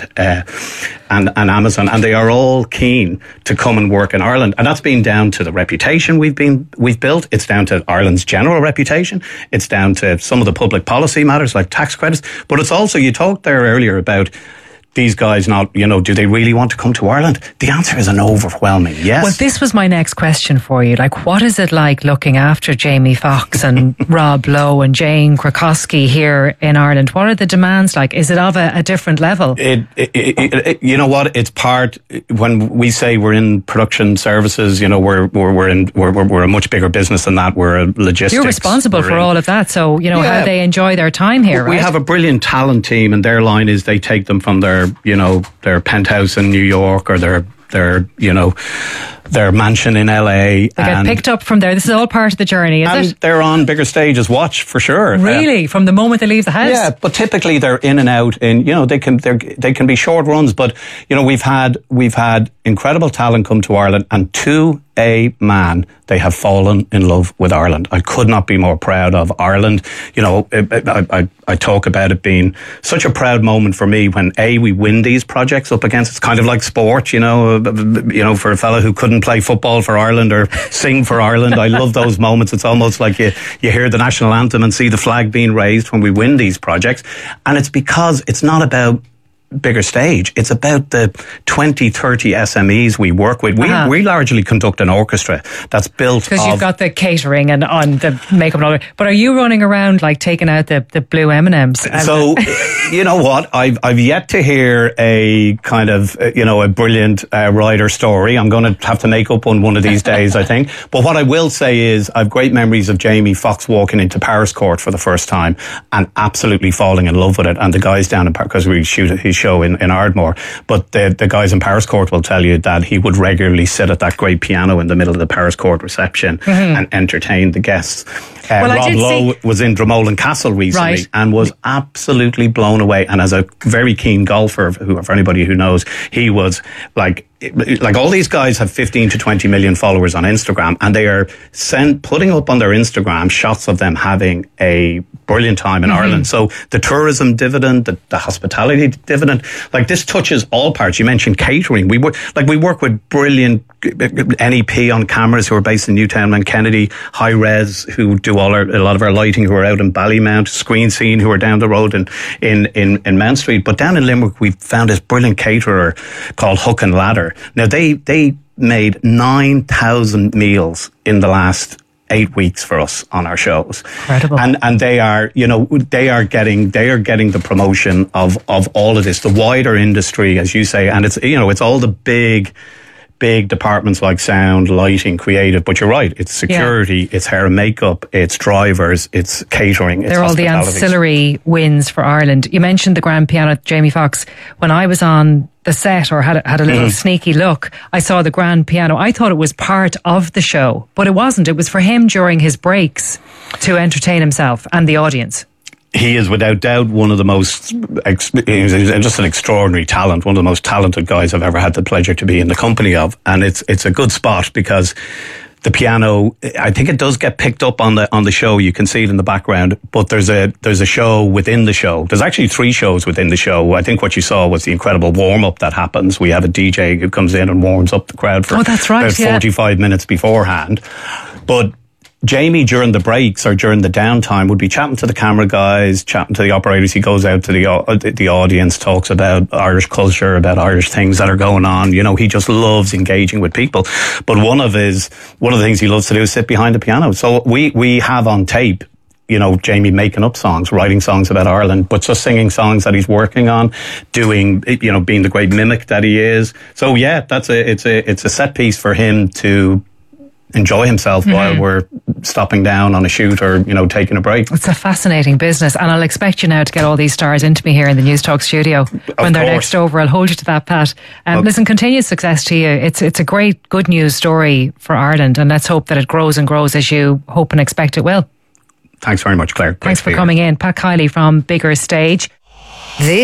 Amazon, and they are all keen to come and work in Ireland. And that's been down to the reputation we've built. It's down to Ireland's general reputation. It's down to some of the public policy matters like tax credits. But it's also, you talked there earlier about these guys not, do they really want to come to Ireland? The answer is an overwhelming yes. Well, this was my next question for you. Like, what is it like looking after Jamie Foxx and Rob Lowe and Jane Krakowski here in Ireland? What are the demands like? Is it of a different level? You know what? It's part, when we say we're in production services, we're a much bigger business than that. We're a logistics. You're responsible for all of that. So, how they enjoy their time here, right? We have a brilliant talent team, and their line is they take them from their penthouse in New York or their mansion in LA. They get picked up from there. This is all part of the journey, is it? They're on Bigger Stage's watch for sure. Really? From the moment they leave the house? Yeah, but typically they're in and out in, they can be short runs, but we've had incredible talent come to Ireland, and to a man, they have fallen in love with Ireland. I could not be more proud of Ireland. I talk about it being such a proud moment for me when we win these projects up against. It's kind of like sport, for a fella who couldn't play football for Ireland or sing for Ireland. I love those moments. It's almost like you hear the national anthem and see the flag being raised when we win these projects. And it's because it's not about Bigger Stage. It's about the 20, 30 SMEs we work with. We largely conduct an orchestra that's built because you've got the catering and on the makeup and all that. But are you running around like taking out the blue M&Ms? So, you know what? I've yet to hear a kind of, a brilliant writer story. I'm going to have to make up one of these days, I think. But what I will say is I've great memories of Jamie Foxx walking into Paris Court for the first time and absolutely falling in love with it. And the guys down in Paris, because we shoot his show in Ardmore, but the guys in Paris Court will tell you that he would regularly sit at that great piano in the middle of the Paris Court reception and entertain the guests. Rob Lowe was in Dromoland Castle recently and was absolutely blown away. And as a very keen golfer, for anybody who knows, he was like like all these guys have 15 to 20 million followers on Instagram, and they are putting up on their Instagram shots of them having a brilliant time in Ireland. So the tourism dividend, the hospitality dividend, like this touches all parts. You mentioned catering. We work with brilliant NEP on cameras who are based in Newtown, Kennedy, High Res, who do a lot of our lighting, who are out in Ballymount, Screen Scene, who are down the road in Mount Street. But down in Limerick, we found this brilliant caterer called Hook and Ladder. Now they made 9,000 meals in the last 8 weeks for us on our shows. Incredible. And they are, they are getting the promotion of all of this, the wider industry, as you say, and it's all the big departments like sound, lighting, creative. But you're right, it's security, it's hair and makeup, it's drivers, it's catering, it's They're all the ancillary wins for Ireland. You mentioned the grand piano, Jamie Foxx. When I was on the set, or had a little sneaky look, I saw the grand piano. I thought it was part of the show, but it wasn't. It was for him during his breaks to entertain himself and the audience. He is without doubt one of the most, just an extraordinary talent, one of the most talented guys I've ever had the pleasure to be in the company of. And it's a good spot because the piano, I think it does get picked up on the show. You can see it in the background, but there's a show within the show. There's actually 3 shows within the show. I think what you saw was the incredible warm-up that happens. We have a DJ who comes in and warms up the crowd for that's right, about 45 minutes beforehand. But Jamie, during the breaks or during the downtime, would be chatting to the camera guys, chatting to the operators. He goes out to the audience, talks about Irish culture, about Irish things that are going on. He just loves engaging with people. But one of the things he loves to do is sit behind the piano. So we have on tape, Jamie making up songs, writing songs about Ireland, but just singing songs that he's working on, doing, being the great mimic that he is. So yeah, it's a set piece for him to enjoy himself while we're stopping down on a shoot or, taking a break. It's a fascinating business, and I'll expect you now to get all these stars into me here in the News Talk studio when they're next over. I'll hold you to that, Pat. Listen, continued success to you. It's a great, good news story for Ireland, and let's hope that it grows and grows as you hope and expect it will. Thanks very much, Claire. Thanks for coming in. Pat Kiley from Bigger Stage.